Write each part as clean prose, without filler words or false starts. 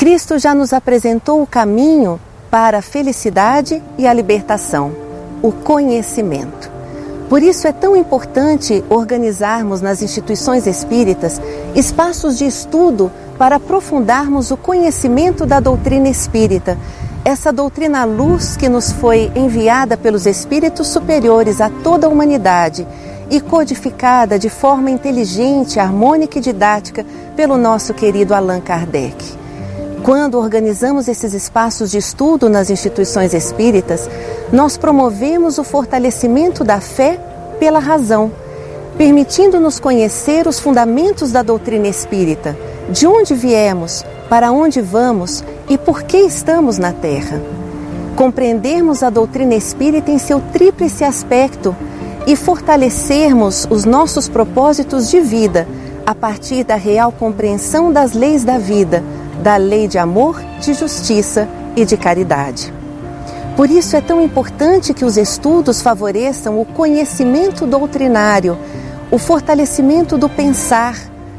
Cristo já nos apresentou o caminho para a felicidade e a libertação, o conhecimento. Por isso é tão importante organizarmos nas instituições espíritas espaços de estudo para aprofundarmos o conhecimento da doutrina espírita, essa doutrina à luz que nos foi enviada pelos espíritos superiores a toda a humanidade e codificada de forma inteligente, harmônica e didática pelo nosso querido Allan Kardec. Quando organizamos esses espaços de estudo nas instituições espíritas, nós promovemos o fortalecimento da fé pela razão, permitindo-nos conhecer os fundamentos da doutrina espírita, de onde viemos, para onde vamos e por que estamos na Terra. Compreendermos a doutrina espírita em seu tríplice aspecto e fortalecermos os nossos propósitos de vida a partir da real compreensão das leis da vida, da lei de amor, de justiça e de caridade. Por isso é tão importante que os estudos favoreçam o conhecimento doutrinário, o fortalecimento do pensar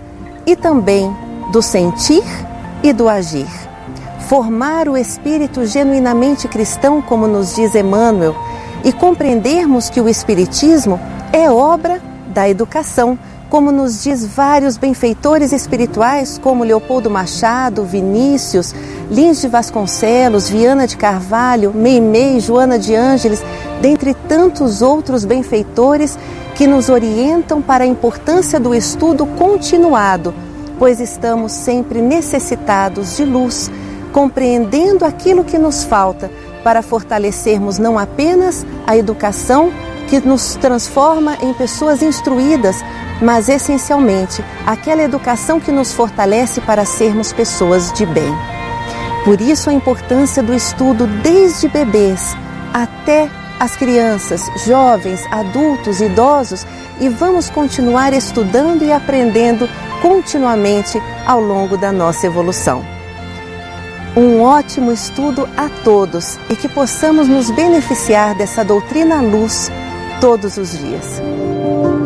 e também do sentir e do agir. Formar o espírito genuinamente cristão, como nos diz Emmanuel, e compreendermos que o espiritismo é obra da educação, como nos diz vários benfeitores espirituais, como Leopoldo Machado, Vinícius, Lins de Vasconcelos, Viana de Carvalho, Meimei, Joana de Ângeles, dentre tantos outros benfeitores que nos orientam para a importância do estudo continuado, pois estamos sempre necessitados de luz, compreendendo aquilo que nos falta para fortalecermos não apenas a educação que nos transforma em pessoas instruídas, mas essencialmente aquela educação que nos fortalece para sermos pessoas de bem. Por isso a importância do estudo desde bebês até as crianças, jovens, adultos, idosos, e vamos continuar estudando e aprendendo continuamente ao longo da nossa evolução. Um ótimo estudo a todos e que possamos nos beneficiar dessa doutrina à luz todos os dias.